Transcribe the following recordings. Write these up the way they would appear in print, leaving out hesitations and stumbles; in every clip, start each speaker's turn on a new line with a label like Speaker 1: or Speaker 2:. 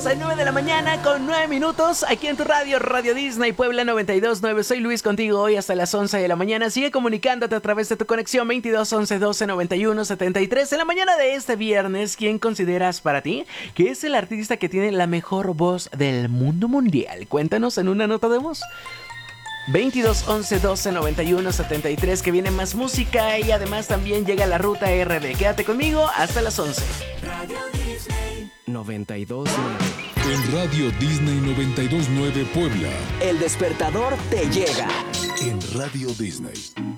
Speaker 1: las 9 de la mañana con 9 minutos aquí en tu radio, Radio Disney Puebla 92.9. Soy Luis contigo hoy hasta las 11 de la mañana. Sigue comunicándote a través de tu conexión 22 11 12 91 73. En la mañana de este viernes, ¿quién consideras para ti que es el artista que tiene la mejor voz del mundo mundial? Cuéntanos en una nota de voz. 22 11 12 91 73, que viene más música y además también llega la ruta RD. Quédate conmigo hasta las 11.
Speaker 2: Radio Disney
Speaker 3: 92.9.
Speaker 4: En Radio Disney 92.9 Puebla.
Speaker 5: El despertador te llega.
Speaker 4: En Radio Disney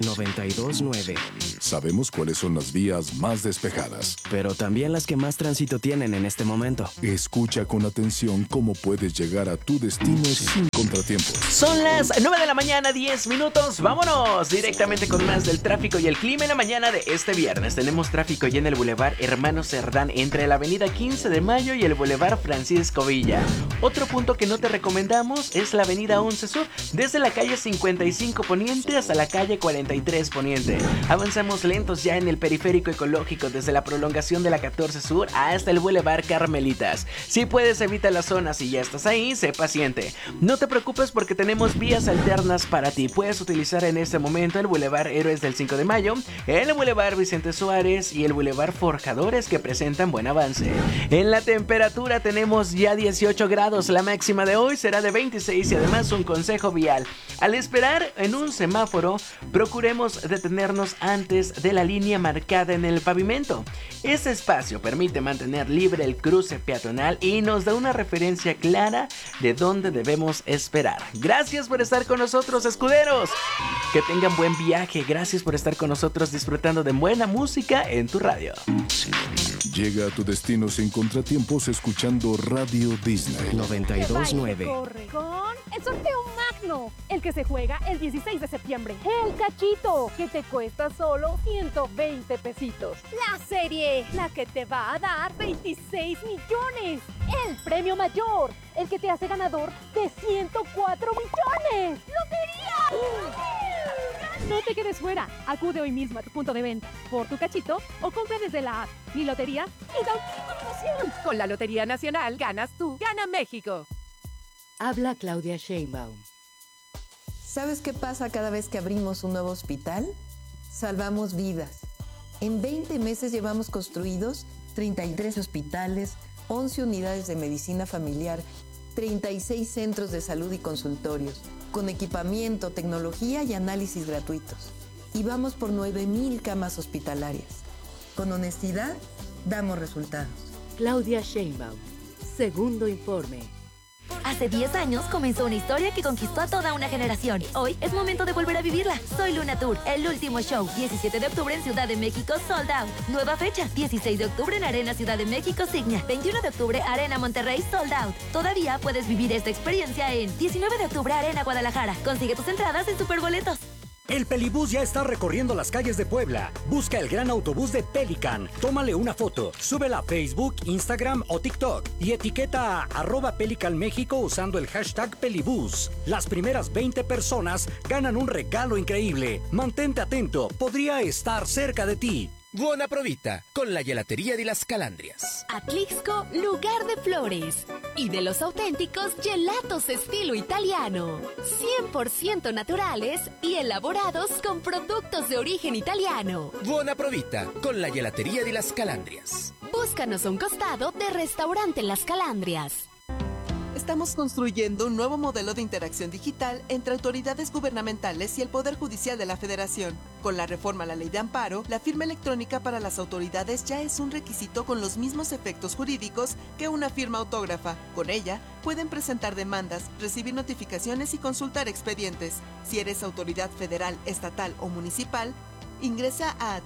Speaker 3: 92.9.
Speaker 4: Sabemos cuáles son las vías más despejadas,
Speaker 3: pero también las que más tránsito tienen en este momento.
Speaker 4: Escucha con atención cómo puedes llegar a tu destino sin contratiempos.
Speaker 1: Son las 9 de la mañana, 10 minutos. Vámonos directamente con más del tráfico y el clima en la mañana de este viernes. Tenemos tráfico ya en el Boulevard Hermano Cerdán entre la avenida 15 de Mayo y el Boulevard Francisco Villa. Otro punto que no te recomendamos es la avenida 11 Sur, desde la calle 55 Poniente hasta la calle 43 Poniente. Avanzamos lentos ya en el periférico ecológico desde la prolongación de la 14 Sur hasta el Boulevard Carmelitas. Si puedes, evita la zona. Si ya estás ahí, sé paciente. No te preocupes porque tenemos vías alternas para ti. Puedes utilizar en este momento el Boulevard Héroes del 5 de Mayo, el Boulevard Vicente Suárez y el Boulevard Forjadores, que presentan buen avance. En la temperatura tenemos ya 18 grados. La máxima de hoy será de 26 y además un consejo vial. Al esperar en un semáforo, procuremos detenernos antes de la línea marcada en el pavimento. Ese espacio permite mantener libre el cruce peatonal y nos da una referencia clara de dónde debemos esperar. Gracias por estar con nosotros, escuderos. Que tengan buen viaje. Gracias por estar con nosotros disfrutando de buena música en tu radio.
Speaker 4: Llega a tu destino sin contratiempos escuchando Radio Disney
Speaker 3: 92.9.
Speaker 6: Corre con el sorteo magno, el que se juega el 16 de septiembre. El cachito, que te cuesta solo 120 pesitos. La serie, la que te va a dar 26 millones. El premio mayor, el que te hace ganador de 104 millones. ¡Lotería! No te quedes fuera. Acude hoy mismo a tu punto de venta por tu cachito o compra desde la app Mi Lotería y da una emoción.
Speaker 7: Con la Lotería Nacional ganas tú, gana México.
Speaker 8: Habla Claudia Sheinbaum.
Speaker 9: ¿Sabes qué pasa cada vez que abrimos un nuevo hospital? Salvamos vidas. En 20 meses llevamos construidos 33 hospitales, 11 unidades de medicina familiar, 36 centros de salud y consultorios, con equipamiento, tecnología y análisis gratuitos. Y vamos por 9,000 camas hospitalarias. Con honestidad, damos resultados.
Speaker 8: Claudia Sheinbaum. Segundo informe.
Speaker 10: Hace 10 años comenzó una historia que conquistó a toda una generación. Hoy es momento de volver a vivirla. Soy Luna Tour, el último show. 17 de octubre en Ciudad de México, sold out. Nueva fecha, 16 de octubre en Arena Ciudad de México, Signia. 21 de octubre, Arena Monterrey, sold out. Todavía puedes vivir esta experiencia en 19 de octubre, Arena Guadalajara. Consigue tus entradas en Superboletos.
Speaker 11: El Pelibús ya está recorriendo las calles de Puebla. Busca el gran autobús de Pelican. Tómale una foto, súbela a Facebook, Instagram o TikTok y etiqueta a @PelicanMéxico usando el hashtag Pelibús. Las primeras 20 personas ganan un regalo increíble. Mantente atento, podría estar cerca de ti.
Speaker 12: Buona provita con la gelatería de las Calandrias.
Speaker 13: Atlixco, lugar de flores y de los auténticos gelatos estilo italiano. 100% naturales y elaborados con productos de origen italiano.
Speaker 12: Buona provita con la gelatería de las Calandrias.
Speaker 13: Búscanos a un costado de Restaurante Las Calandrias.
Speaker 14: Estamos construyendo un nuevo modelo de interacción digital entre autoridades gubernamentales y el Poder Judicial de la Federación. Con la reforma a la Ley de Amparo, la firma electrónica para las autoridades ya es un requisito con los mismos efectos jurídicos que una firma autógrafa. Con ella, pueden presentar demandas, recibir notificaciones y consultar expedientes. Si eres autoridad federal, estatal o municipal, ingresa a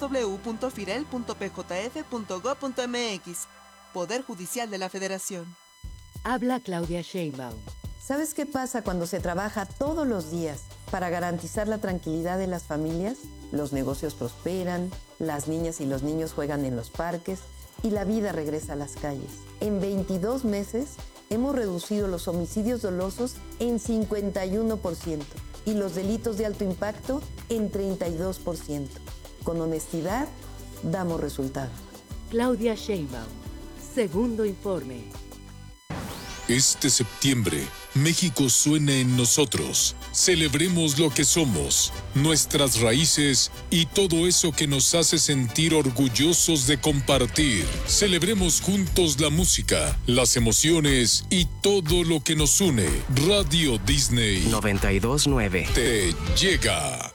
Speaker 14: www.firel.pjf.gov.mx. Poder Judicial de la Federación.
Speaker 8: Habla Claudia Sheinbaum.
Speaker 9: ¿Sabes qué pasa cuando se trabaja todos los días para garantizar la tranquilidad de las familias? Los negocios prosperan, las niñas y los niños juegan en los parques y la vida regresa a las calles. En 22 meses hemos reducido los homicidios dolosos en 51% y los delitos de alto impacto en 32%. Con honestidad, damos resultados.
Speaker 8: Claudia Sheinbaum. Segundo informe.
Speaker 4: Este septiembre, México suena en nosotros. Celebremos lo que somos, nuestras raíces y todo eso que nos hace sentir orgullosos de compartir. Celebremos juntos la música, las emociones y todo lo que nos une. Radio Disney
Speaker 3: 92.9
Speaker 4: te llega.